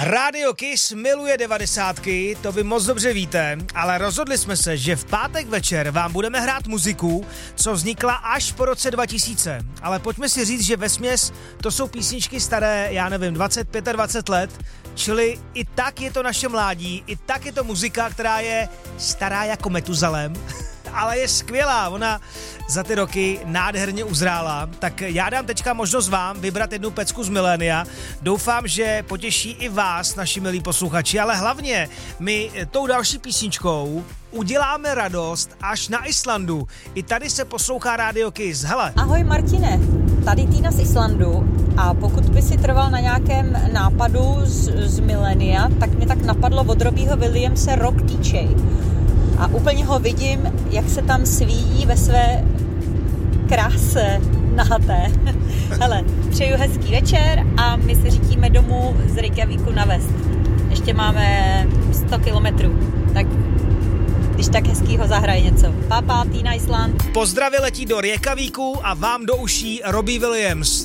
Radio Kiss miluje 90ky, to vy moc dobře víte, ale rozhodli jsme se, že v pátek večer vám budeme hrát muziku, co vznikla až po roce 2000. Ale pojďme si říct, že vesměs to jsou písničky staré, já nevím, 25 let, čili i tak je to naše mládí, i tak je to muzika, která je stará jako Metuzalem, ale je skvělá, ona za ty roky nádherně uzrála, tak já dám teďka možnost vám vybrat jednu pecku z milénia. Doufám, že potěší i vás, naši milí posluchači, ale hlavně my tou další písničkou uděláme radost až na Islandu. I tady se poslouchá Radio Kiss. Hele. Ahoj Martine, tady Týna z Islandu a pokud by si trval na nějakém nápadu z milénia, tak mě tak napadlo od Robbieho Williamse Rock DJ. A úplně ho vidím, jak se tam svíjí ve své kráse nahaté. Hele, přeju hezký večer a my se řítíme domů z Reykjavíku na West. Ještě máme 100 kilometrů, tak když tak hezkýho zahraj něco. Papa, Týna Island. Pozdravy letí do Reykjavíku a vám do uší Robbie Williams.